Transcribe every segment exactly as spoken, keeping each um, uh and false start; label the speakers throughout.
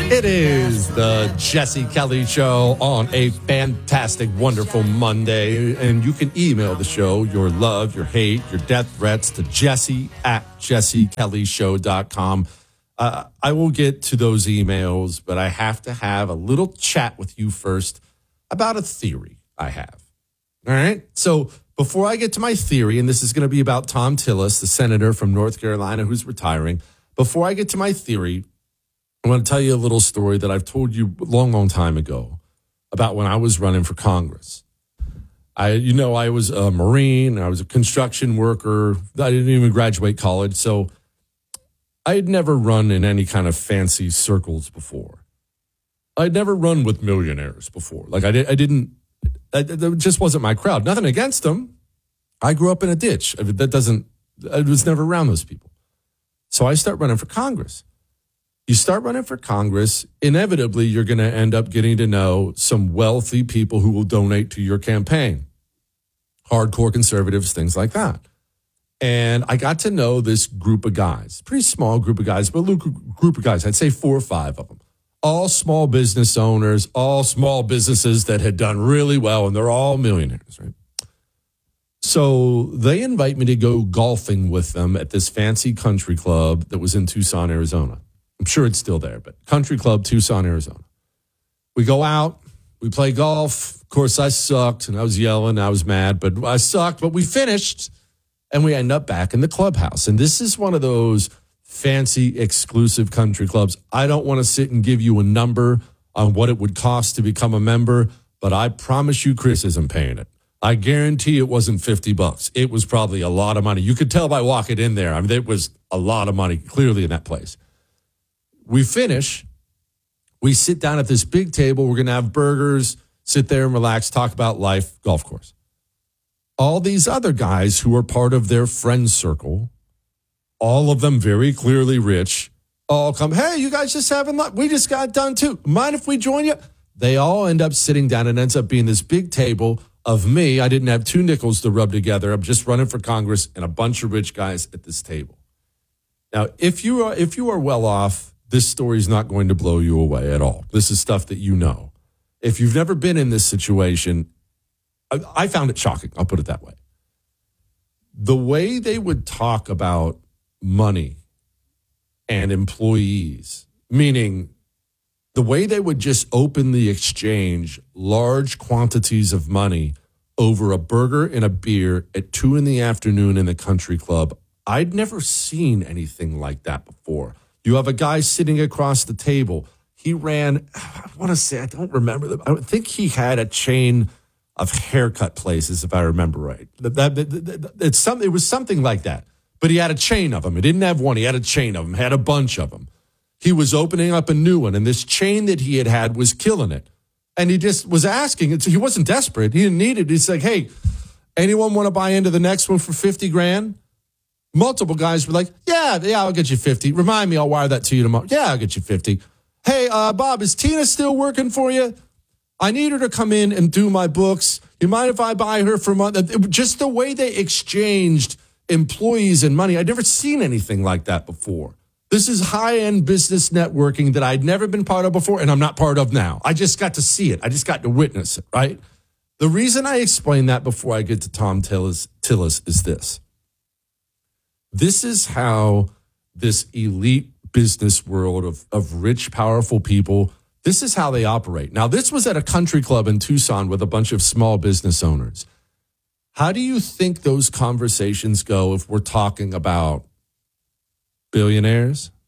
Speaker 1: It is the Jesse Kelly Show on a fantastic, wonderful Monday. And you can email the show your love, your hate, your death threats to Jesse at jesse kelly show dot com. Uh, I will get to those emails, but I have to have a little chat with you first about a theory I have. All right? So before I get to my theory, and this is going to be about Thom Tillis, the senator from North Carolina who's retiring. Before I get to my theory, I want to tell you a little story that I've told you a long, long time ago about when I was running for Congress. I, you know, I was a Marine. I was a construction worker. I didn't even graduate college. So I had never run in any kind of fancy circles before. I'd never run with millionaires before. Like I, did, I didn't, I, it just wasn't my crowd. Nothing against them. I grew up in a ditch. I mean, that doesn't, I was never around those people. So I start running for Congress. You start running for Congress, inevitably, you're going to end up getting to know some wealthy people who will donate to your campaign. Hardcore conservatives, things like that. And I got to know this group of guys, pretty small group of guys, but a little group of guys, I'd say four or five of them. All small business owners, all small businesses that had done really well, and they're all millionaires, right? So they invite me to go golfing with them at this fancy country club that was in Tucson, Arizona. I'm sure it's still there, but Country Club, Tucson, Arizona. We go out, we play golf. Of course, I sucked, and I was yelling, I was mad, but I sucked. But we finished, and we end up back in the clubhouse. And this is one of those fancy, exclusive country clubs. I don't want to sit and give you a number on what it would cost to become a member, but I promise you Chris isn't paying it. I guarantee it wasn't fifty bucks. It was probably a lot of money. You could tell by walking in there. I mean, it was a lot of money, clearly, in that place. We finish, we sit down at this big table. We're going to have burgers, sit there and relax, talk about life, golf course. All these other guys who are part of their friend circle, all of them very clearly rich, all come, hey, you guys just having lunch? We just got done too. Mind if we join you? They all end up sitting down and ends up being this big table of me. I didn't have two nickels to rub together. I'm just running for Congress and a bunch of rich guys at this table. Now, if you are, if you are well off, this story is not going to blow you away at all. This is stuff that you know. If you've never been in this situation, I, I found it shocking. I'll put it that way. The way they would talk about money and employees, meaning the way they would just openly exchange large quantities of money over a burger and a beer at two in the afternoon in the country club, I'd never seen anything like that before. You have a guy sitting across the table. He ran, I want to say, I don't remember them. I think he had a chain of haircut places, if I remember right. That, that, that, it's some, it was something like that. But he had a chain of them. He didn't have one. He had a chain of them, had a bunch of them. He was opening up a new one, and this chain that he had had was killing it. And he just was asking. He wasn't desperate. He didn't need it. He's like, hey, anyone want to buy into the next one for fifty grand? Multiple guys were like, yeah, yeah, I'll get you fifty. Remind me, I'll wire that to you tomorrow. Yeah, I'll get you fifty. Hey, uh, Bob, is Tina still working for you? I need her to come in and do my books. You mind if I buy her for a month? Just the way they exchanged employees and money. I'd never seen anything like that before. This is high-end business networking that I'd never been part of before, and I'm not part of now. I just got to see it. I just got to witness it, right? The reason I explain that before I get to Thom Tillis, Tillis is this. This is how this elite business world of, of rich, powerful people, this is how they operate. Now, this was at a country club in Tucson with a bunch of small business owners. How do you think those conversations go if we're talking about billionaires,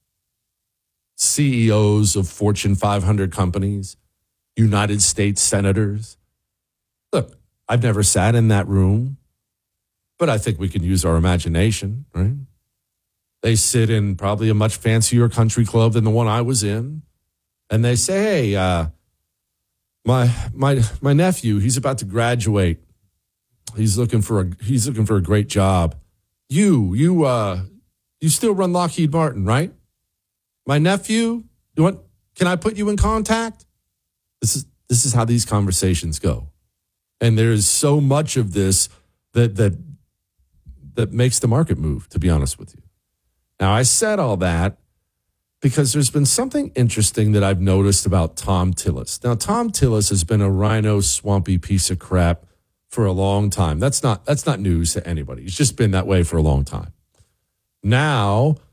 Speaker 1: C E Os of Fortune five hundred companies, United States senators? Look, I've never sat in that room. But I think we can use our imagination, right? They sit in probably a much fancier country club than the one I was in. And they say, hey, uh, my my my nephew, he's about to graduate. He's looking for a he's looking for a great job. You, you uh you still run Lockheed Martin, right? My nephew, you want can I put you in contact? This is this is how these conversations go. And there's so much of this that that that makes the market move, to be honest with you. Now, I said all that because there's been something interesting that I've noticed about Thom Tillis. Now, Thom Tillis has been a rhino swampy piece of crap for a long time. That's not that's not news to anybody. He's just been that way for a long time. Now,